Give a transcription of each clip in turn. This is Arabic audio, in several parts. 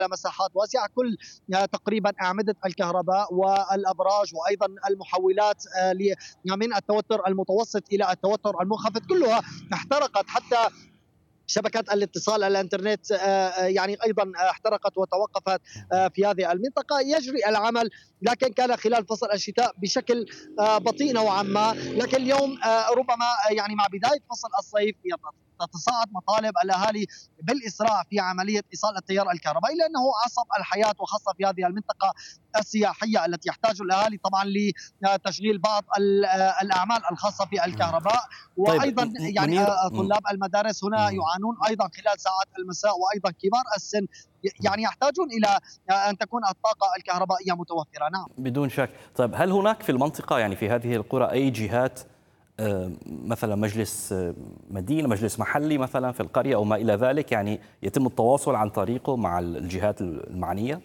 مساحات واسعة. كل تقريبا أعمدة الكهرباء والأبراج وأيضا المحولات من التوتر المتوسط إلى التوتر المنخفض كلها احترقت. حتى شبكات الاتصال الانترنت يعني ايضا احترقت وتوقفت في هذه المنطقه. يجري العمل لكن كان خلال فصل الشتاء بشكل بطيء نوعا ما، لكن اليوم ربما يعني مع بدايه فصل الصيف تتصاعد مطالب الاهالي بالاسراع في عمليه ايصال التيار الكهربائي، لانه عصب الحياه وخاصه في هذه المنطقه السياحيه التي يحتاج الاهالي طبعا لتشغيل بعض الاعمال الخاصه في الكهرباء. طيب وايضا يعني منير، طلاب المدارس هنا يعانون ايضا خلال ساعات المساء، وايضا كبار السن يعني يحتاجون الى ان تكون الطاقه الكهربائيه متوفره. نعم بدون شك. طيب هل هناك في المنطقة يعني في هذه القرى أي جهات، مثلا مجلس مدينة، مجلس محلي مثلا في القرية أو ما إلى ذلك، يعني يتم التواصل عن طريقه مع الجهات المعنية؟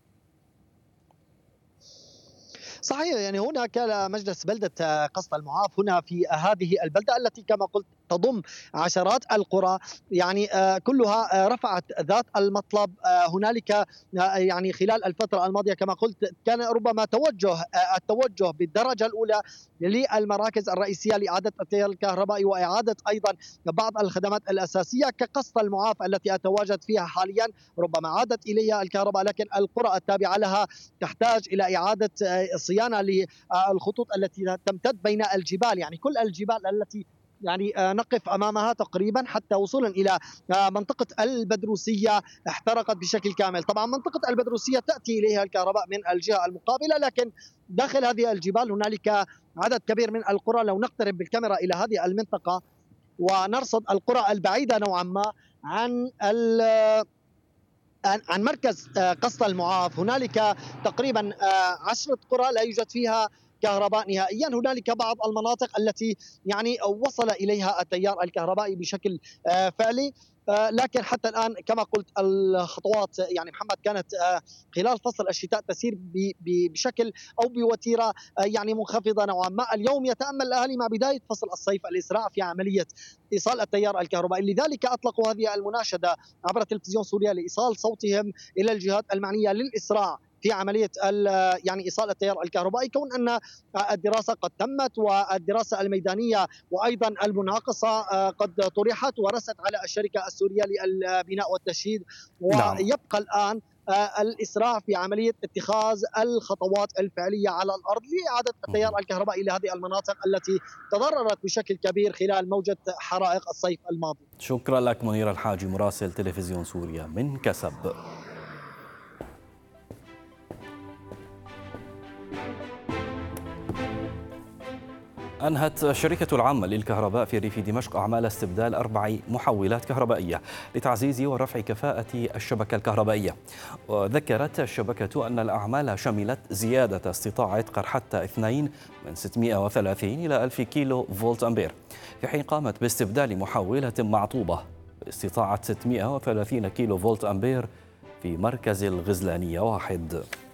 صحيح، يعني هناك مجلس بلدة قصد المعاف هنا في هذه البلدة التي كما قلت تضم عشرات القرى، يعني كلها رفعت ذات المطلب. هنالك يعني خلال الفترة الماضية كما قلت كان ربما التوجه بالدرجة الأولى للمراكز الرئيسية لإعادة التيار الكهربائي وإعادة أيضا بعض الخدمات الأساسية كقصد المعاف التي أتواجد فيها حاليا. ربما عادت إليها الكهرباء، لكن القرى التابعة لها تحتاج إلى إعادة صيانة للخطوط التي تمتد بين الجبال، يعني كل الجبال التي يعني نقف امامها تقريبا حتى وصولا الى منطقه البدروسيه احترقت بشكل كامل. طبعا منطقه البدروسيه تاتي اليها الكهرباء من الجهه المقابله، لكن داخل هذه الجبال هنالك عدد كبير من القرى. لو نقترب بالكاميرا الى هذه المنطقه ونرصد القرى البعيده نوعا ما عن مركز قصد المعاف، هنالك تقريبا 10 قرى لا يوجد فيها كهرباء نهائيا. هنالك بعض المناطق التي يعني وصل اليها التيار الكهربائي بشكل فعلي، لكن حتى الان كما قلت الخطوات يعني محمد كانت خلال فصل الشتاء تسير بشكل او بوتيره يعني منخفضه نوعا ما. اليوم يتامل الاهالي مع بدايه فصل الصيف الاسراع في عمليه ايصال التيار الكهربائي، لذلك اطلقوا هذه المناشده عبر تلفزيون سوريا لايصال صوتهم الى الجهات المعنيه للاسراع في عمليه يعني ايصال التيار الكهربائي، كون ان الدراسه قد تمت والدراسه الميدانيه وايضا المناقصه قد طرحت ورست على الشركه السوريه للبناء والتشييد، نعم. ويبقى الان الاسراع في عمليه اتخاذ الخطوات الفعليه على الارض لاعاده التيار الكهربائي لهذه المناطق التي تضررت بشكل كبير خلال موجه حرائق الصيف الماضي. شكرا لك منير الحاجي، مراسل تلفزيون سوريا من كسب. أنهت الشركة العامة للكهرباء في ريف دمشق أعمال استبدال 4 محولات كهربائية لتعزيز ورفع كفاءة الشبكة الكهربائية. وذكرت الشبكة أن الأعمال شملت زيادة استطاعة قرحتة 2 من 630 إلى 1000 كيلو فولت أمبير، في حين قامت باستبدال محولة معطوبة باستطاعة 630 كيلو فولت أمبير في مركز الغزلانية 1.